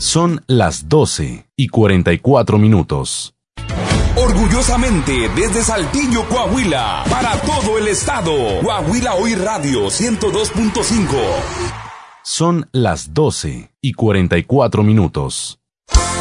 Son las 12:44. Orgullosamente desde Saltillo, Coahuila, para todo el estado. Coahuila Hoy Radio 102.5. Son las 12:44.